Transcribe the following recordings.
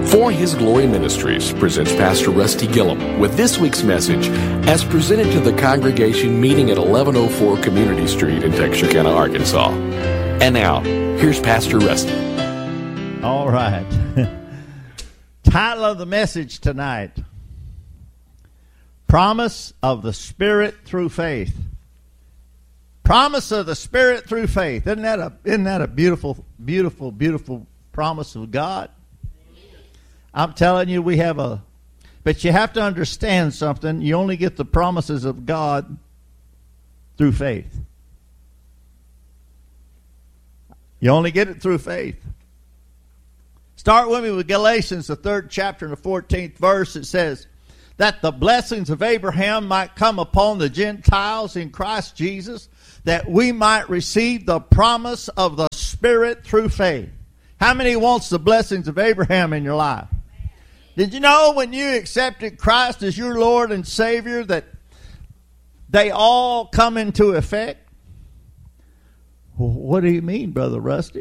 For His Glory Ministries presents Pastor Rusty Gillum with this week's message as presented to the congregation meeting at 1104 Community Street in Texarkana, Arkansas. And now, here's Pastor Rusty. All right. Title of the message tonight, Promise of the Spirit Through Faith. Promise of the Spirit through faith. Isn't that a beautiful, beautiful, beautiful promise of God? I'm telling you, but you have to understand something. You only get the promises of God through faith. You only get it through faith. Start with me with Galatians, the 3rd chapter and the 14th verse. It says, that the blessings of Abraham might come upon the Gentiles in Christ Jesus, that we might receive the promise of the Spirit through faith. How many wants the blessings of Abraham in your life? Did you know when you accepted Christ as your Lord and Savior that they all come into effect? What do you mean, Brother Rusty?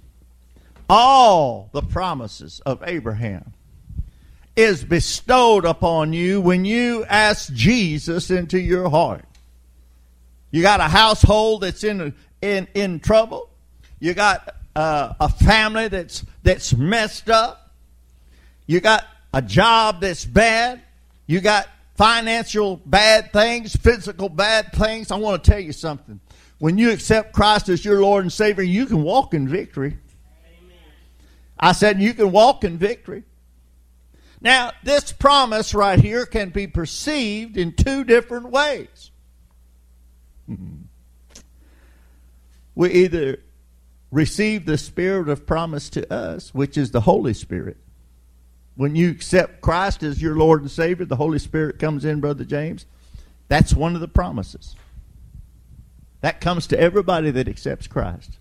All the promises of Abraham is bestowed upon you when you ask Jesus into your heart. You got a household that's in trouble. You got a family that's messed up. You got a job that's bad. You got financial bad things, physical bad things. I want to tell you something. When you accept Christ as your Lord and Savior, you can walk in victory. Amen. I said you can walk in victory. Now, this promise right here can be perceived in two different ways. We either receive the Spirit of promise to us, which is the Holy Spirit. When you accept Christ as your Lord and Savior, the Holy Spirit comes in, Brother James. That's one of the promises. That comes to everybody that accepts Christ.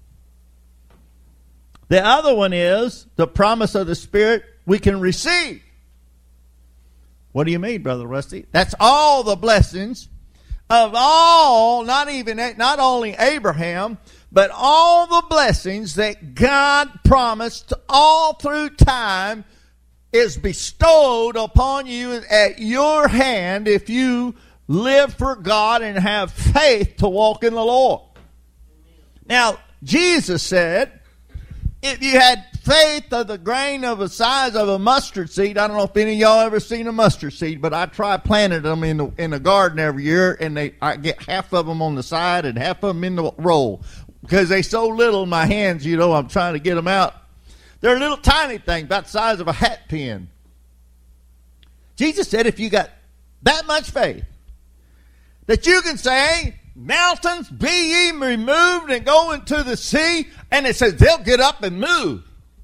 The other one is the promise of the Spirit we can receive. What do you mean, Brother Rusty? That's all the blessings of all, not only Abraham, but all the blessings that God promised all through time is bestowed upon you at your hand if you live for God and have faith to walk in the Lord. Now, Jesus said, if you had faith of the grain of the size of a mustard seed, I don't know if any of y'all ever seen a mustard seed, but I try planting them in the garden every year, and I get half of them on the side and half of them in the row because they so little in my hands. I'm trying to get them out. They're little tiny things about the size of a hat pin. Jesus said, if you got that much faith, that you can say, mountains, be ye removed and go into the sea, and it says they'll get up and move.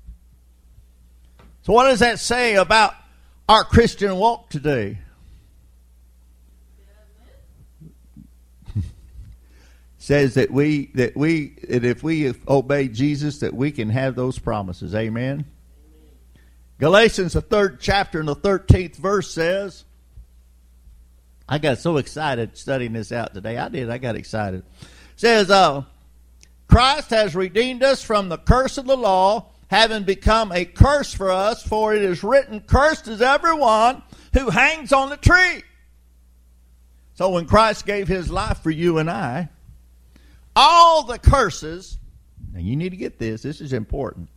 So what does that say about our Christian walk today? Says that if we obey Jesus, that we can have those promises. Amen. Galatians, the 3rd chapter and the 13th verse says, I got so excited studying this out today. I got excited. It says, Christ has redeemed us from the curse of the law, having become a curse for us, for it is written, cursed is everyone who hangs on the tree. So when Christ gave his life for you and I, all the curses, now you need to get this is important.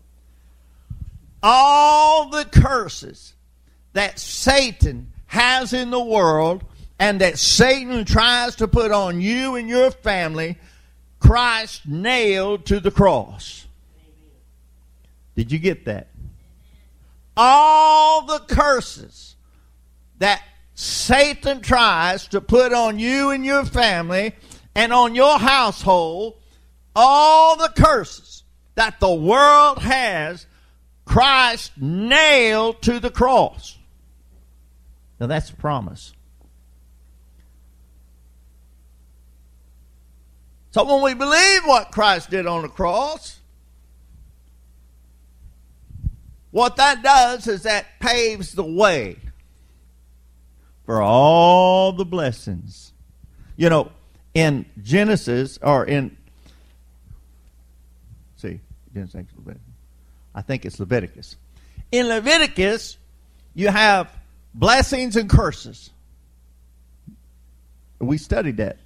All the curses that Satan has in the world and that Satan tries to put on you and your family, Christ nailed to the cross. Did you get that? All the curses that Satan tries to put on you and your family and on your household, all the curses that the world has, Christ nailed to the cross. Now that's a promise. So when we believe what Christ did on the cross, what that does is that paves the way for all the blessings. In Genesis, or in, I think it's Leviticus. In Leviticus, you have blessings and curses. We studied that.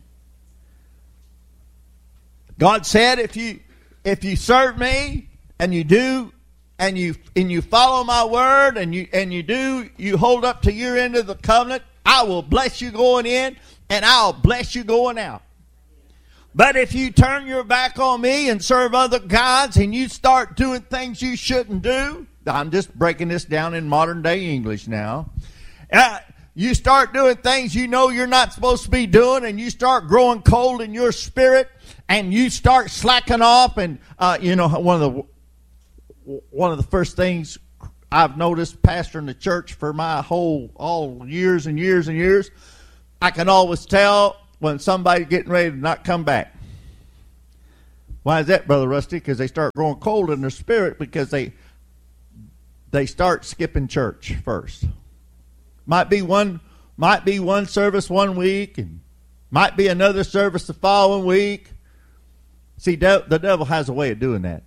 God said, if you serve me and you do and you follow my word and you hold up to your end of the covenant, I will bless you going in and I'll bless you going out. But if you turn your back on me and serve other gods and you start doing things you shouldn't do, I'm just breaking this down in modern day English now. You start doing things you know you're not supposed to be doing, and you start growing cold in your spirit, and you start slacking off. And one of the first things I've noticed pastoring the church for my all years and years and years, I can always tell when somebody's getting ready to not come back. Why is that, Brother Rusty? Because they start growing cold in their spirit because they start skipping church first. Might be one service one week, and might be another service the following week. See, the devil has a way of doing that.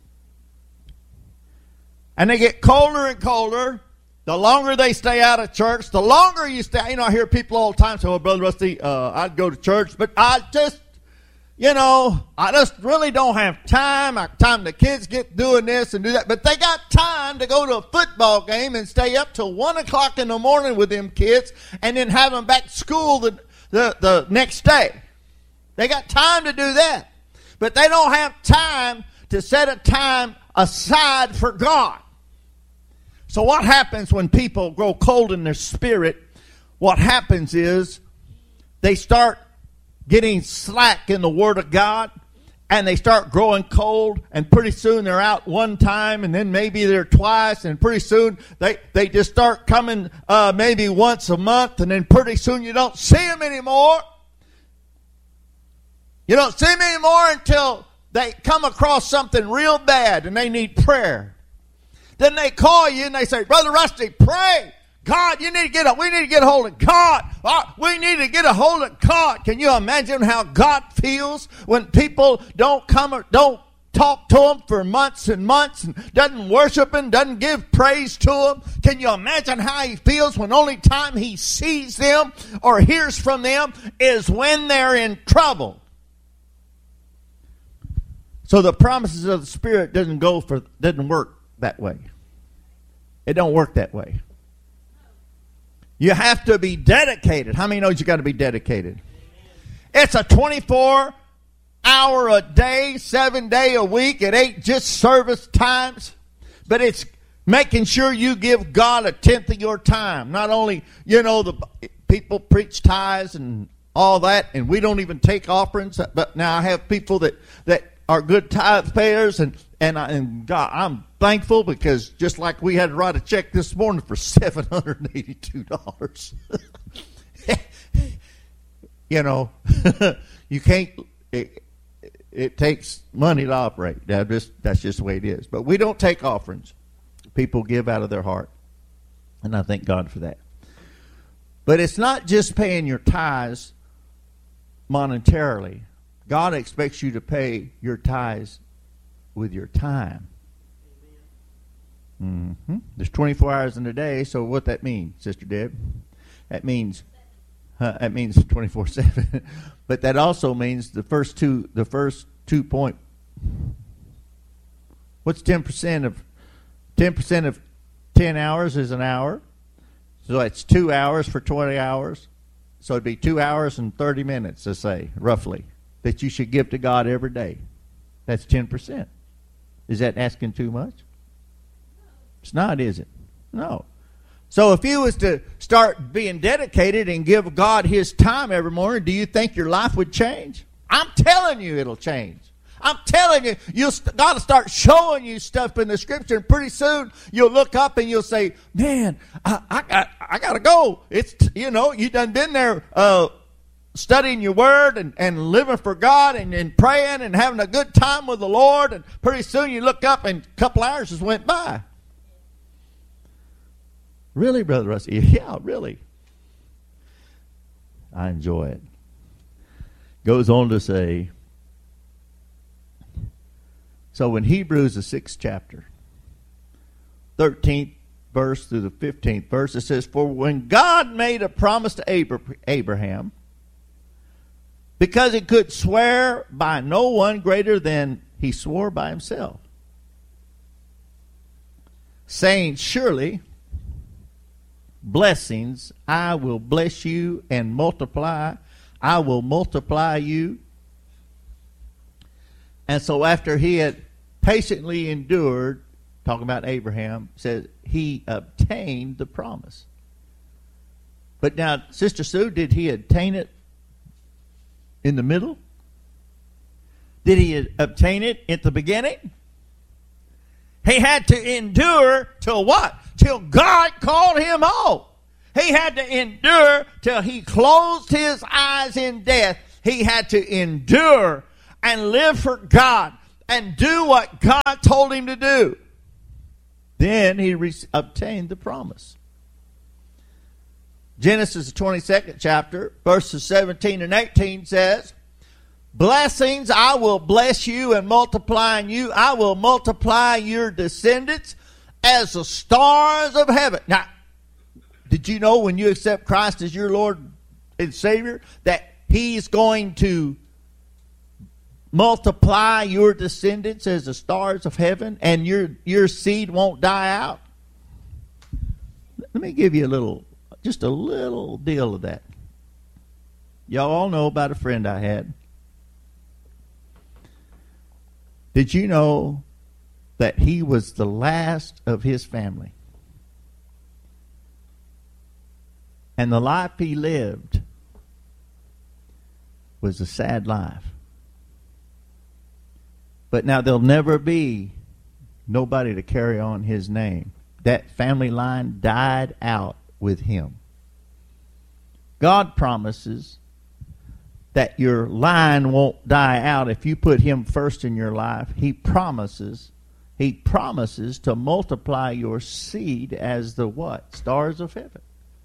And they get colder and colder. The longer they stay out of church, the longer you stay. I hear people all the time say, "Oh, Brother Rusty, I'd go to church, but I just really don't have time. The kids get doing this and do that." But they got time to go to a football game and stay up till 1 o'clock in the morning with them kids and then have them back to school the next day. They got time to do that. But they don't have time to set a time aside for God. So what happens when people grow cold in their spirit? What happens is they start getting slack in the Word of God, and they start growing cold, and pretty soon they're out one time, and then maybe they're twice, and pretty soon they just start coming maybe once a month, and then pretty soon you don't see them anymore. You don't see them anymore until they come across something real bad, and they need prayer. Then they call you and they say, "Brother Rusty, pray. God, we need to get a hold of God. We need to get a hold of God." Can you imagine how God feels when people don't talk to him for months and months and doesn't worship him, doesn't give praise to him? Can you imagine how he feels when only time he sees them or hears from them is when they're in trouble? So the promises of the Spirit doesn't work that way. It don't work that way. You have to be dedicated. How many knows you got to be dedicated? It's a 24-hour a day, 7-day a week. It ain't just service times, but it's making sure you give God a tenth of your time. Not only, the people preach tithes and all that, and we don't even take offerings. But now I have people that are good tithe payers, and God, I'm thankful because just like we had to write a check this morning for $782. You can't. It takes money to operate. That's just the way it is. But we don't take offerings. People give out of their heart, and I thank God for that. But it's not just paying your tithes monetarily. God expects you to pay your tithes with your time. Mm-hmm. There's 24 hours in a day, so what that means, Sister Deb? That means 24/7. But that also means the first two point. What's 10% of 10 hours is an hour? So that's 2 hours for 20 hours. So it'd be 2 hours and 30 minutes, let's say, roughly, that you should give to God every day. That's 10%. Is that asking too much? It's not, is it? No. So if you was to start being dedicated and give God his time every morning, do you think your life would change? I'm telling you it'll change. I'm telling you, God will start showing you stuff in the Scripture, and pretty soon you'll look up and you'll say, "Man, I gotta go." It's you done been there studying your Word and living for God and praying and having a good time with the Lord, and pretty soon you look up and a couple hours just went by. Really, Brother Rusty? Yeah, really. I enjoy it. Goes on to say, so in Hebrews, the 6th chapter, 13th verse through the 15th verse, it says, "For when God made a promise to Abraham, because he could swear by no one greater than he swore by himself, saying, surely blessings I will bless you, and I will multiply you." And so after he had patiently endured, talking about Abraham, says he obtained the promise. But now, Sister Sue, did he obtain it in the middle? Did he obtain it at the beginning? He had to endure till what? Till God called him home. He had to endure till he closed his eyes in death. He had to endure and live for God and do what God told him to do. Then he obtained the promise. Genesis, the 22nd chapter, verses 17 and 18 says, "Blessings I will bless you, and multiplying you I will multiply your descendants as the stars of heaven." Now, did you know when you accept Christ as your Lord and Savior that He's going to multiply your descendants as the stars of heaven, and your seed won't die out? Let me give you just a little deal of that. Y'all all know about a friend I had. Did you know that he was the last of his family? And the life he lived was a sad life. But now there'll never be nobody to carry on his name. That family line died out with him. God promises that your line won't die out if you put him first in your life. He promises to multiply your seed as the what? Stars of heaven.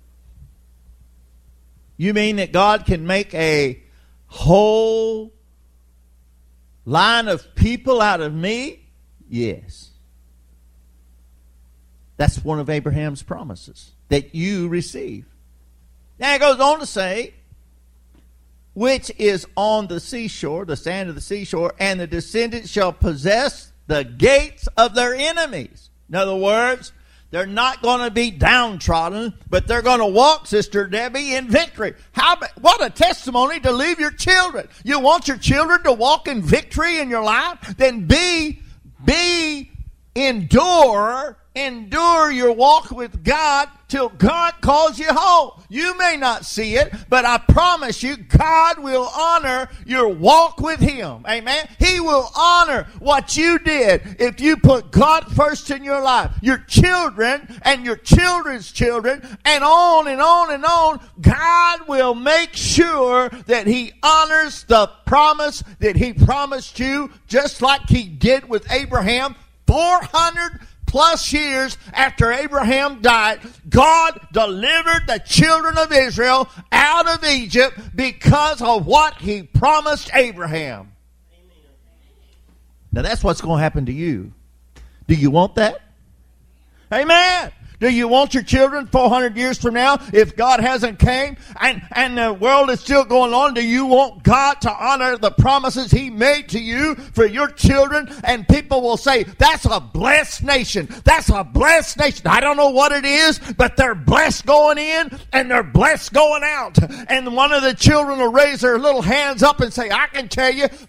You mean that God can make a whole line of people out of me? Yes. That's one of Abraham's promises that you receive. Now it goes on to say, "Which is on the seashore, the sand of the seashore, and the descendants shall possess the gates of their enemies." In other words, they're not going to be downtrodden, but they're going to walk, Sister Debbie, in victory. What a testimony to leave your children. You want your children to walk in victory in your life? Then endure your walk with God till God calls you home. You may not see it, but I promise you, God will honor your walk with Him. Amen? He will honor what you did if you put God first in your life. Your children and your children's children, and on and on and on. God will make sure that He honors the promise that He promised you, just like He did with Abraham 400 plus years after Abraham died. God delivered the children of Israel out of Egypt because of what He promised Abraham. Amen. Now that's what's going to happen to you. Do you want that? Amen. Do you want your children 400 years from now, if God hasn't came and the world is still going on, do you want God to honor the promises He made to you for your children? And people will say, "That's a blessed nation. That's a blessed nation." I don't know what it is, but they're blessed going in and they're blessed going out. And one of the children will raise their little hands up and say, "I can tell you,